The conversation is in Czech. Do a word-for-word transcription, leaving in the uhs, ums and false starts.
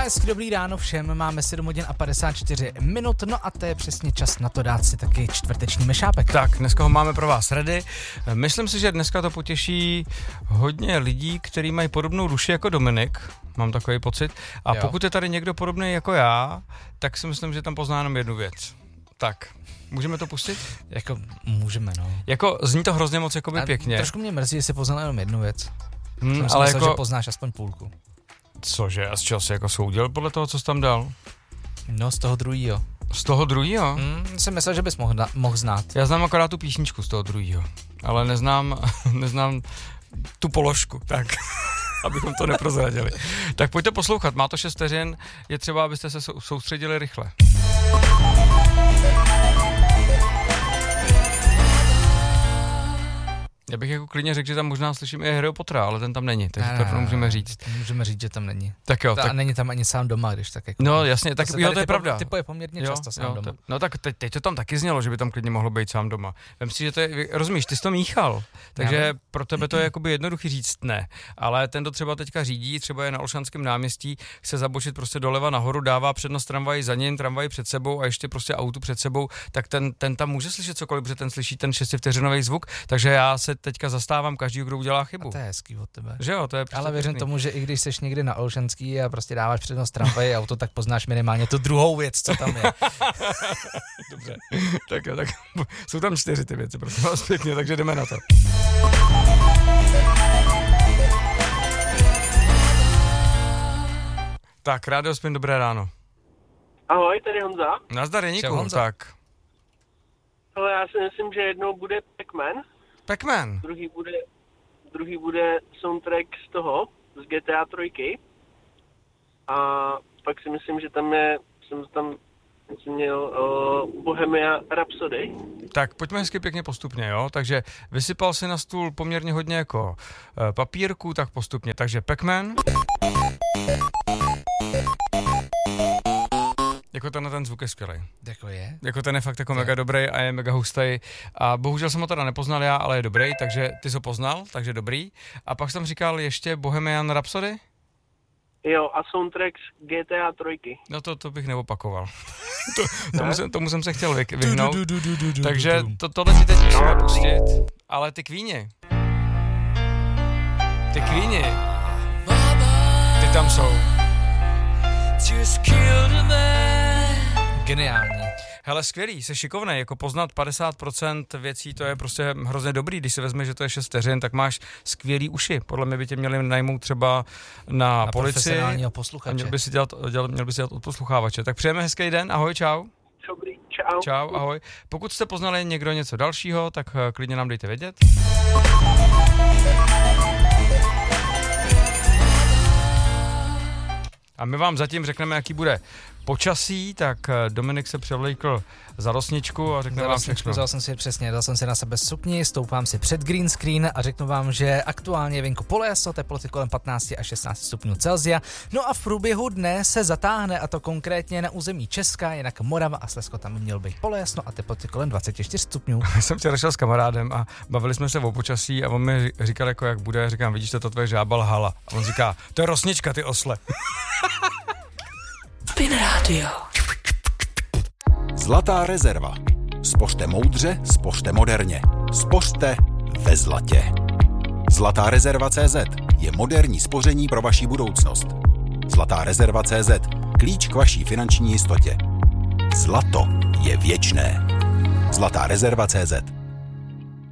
Hezky dobrý ráno všem, máme sedm hodin a padesát čtyři minut, no a to je přesně čas na to dát si taky čtvrteční mešápek. Tak, dneska ho máme pro vás ready. Myslím si, že dneska to potěší hodně lidí, kteří mají podobnou duši jako Dominik, mám takový pocit. A jo. Pokud je tady někdo podobný jako já, tak si myslím, že tam pozná jenom jednu věc. Tak, můžeme to pustit? Jako můžeme, no. Jako zní to hrozně moc jakoby pěkně. Trošku mě mrzí, že jsi poznal jenom jednu věc. Hmm, Jsem ale myslel, jako... že poznáš aspoň půlku. Cože, a z čeho jsi jako soudil podle toho, co jsi tam dal? No, z toho druhýho. Z toho druhýho? Hmm, jsem myslel, že bys mohl, mohl znát. Já znám akorát tu písničku z toho druhýho, ale neznám, neznám tu položku, tak, abychom to neprozradili. Tak pojďte poslouchat, má to šest vteřin, je třeba, abyste se soustředili rychle. Já bych jako klidně řekl, že tam možná slyším i Harryho Pottera, ale ten tam není, takže to ne, můžeme říct. Můžeme říct, že tam není. Tak jo. Ta, tak... A není tam ani sám doma, když tak jako... No jasně, tak jo, to je pravda. Typo je poměrně jo, často sám jo, doma. To, no tak teď, teď to tam taky znělo, že by tam klidně mohlo být sám doma. Vem si, že to je, rozumíš, ty jsi to míchal, takže no. Pro tebe to je jakoby jednoduchý říct ne, ale ten, kdo třeba teďka řídí, třeba je na Olšanském náměstí, chce zabočit prostě doleva nahoru, dává přednost tramvaji za ním, tramvaji před sebou a ještě prostě autu před sebou, tak ten, ten tam může slyšet cokoliv, protože ten slyší ten šestivteřinový zvuk, takže já se teďka zastávám každýho, kdo udělá chybu. A to je hezký od tebe. Že jo, to je ale věřím pěkný. Tomu, že i když seš někdy na Olšanský a prostě dáváš přednost tramvaji auto, tak poznáš minimálně tu druhou věc, co tam je. Dobře. Tak jo, tak jsou tam čtyři ty věci, prosím vás pěkně, takže jdeme na to. Tak, Rádio Spin, dobré ráno. Ahoj, tady Honza. Nazdar, Jeníku, Čau, Honza. tak. Ale já si myslím, že jednou bude Pac-Man. Pac-Man. Druhý bude, druhý bude soundtrack z toho, z G T A tři. A pak si myslím, že tam je, jsem tam jsem měl uh, Bohemia Rhapsody. Tak pojďme hezky pěkně postupně, jo? Takže vysypal si na stůl poměrně hodně jako uh, papírku, tak postupně. Takže Pac-Man. Jako ten, ten zvuk je skvělej. Jako je? Jako ten je fakt jako je. Mega dobrý a je mega hustý. A bohužel jsem ho teda nepoznal já, ale je dobrý, takže ty jsi ho poznal, takže dobrý. A pak jsem říkal ještě Bohemian Rhapsody? Jo, a soundtrack z G T A tři. No to, to bych neopakoval. to, tomu, jsem, tomu jsem se chtěl vyhnout. Takže to, tohle si teď musíme pustit. Ale ty Queeni. Ty Queeni. Ty tam jsou. Geniální. Hele, skvělý, jsi šikovnej, jako poznat padesát procent věcí, to je prostě hrozně dobrý, když si vezmeš, že to je šest vteřin, tak máš skvělý uši, podle mě by tě měli najmout třeba na, na policii. Profesionálního posluchače. A měl by si dělat, dělat, měl by si dělat od posluchávače. Tak přejeme hezký den, ahoj, čau. Dobrý, čau. Čau, ahoj. Pokud jste poznali někdo něco dalšího, tak klidně nám dejte vědět. A my vám zatím řekneme, jaký bude počasí, tak Dominik se převlíkl za rosničku a řekne vám všechno. Vzal jsem si přesně, dal jsem si na sebe sukni, stoupám si před green screen a řeknu vám, že aktuálně je venku polojaso, teploty kolem patnáct až šestnáct stupňů Celsia. No a v průběhu dne se zatáhne, a to konkrétně na území Česka, jinak Morava a Slezsko tam by mělo být polojasno a teploty kolem dvacet čtyři stupňů. Jsem včera šel s kamarádem a bavili jsme se o počasí a on mi říkal, jako jak bude, říkám, vidíš, to tvoje žába lhala. A on říká, to je rosnička, ty osle. Spin Radio. Zlatá rezerva. Spořte moudře, spořte moderně. Spořte ve zlatě. Zlatá rezerva tečka cé zet je moderní spoření pro vaši budoucnost. Zlatá rezerva tečka cé zet. Klíč k vaší finanční jistotě. Zlato je věčné. Zlatá rezerva tečka cé zet.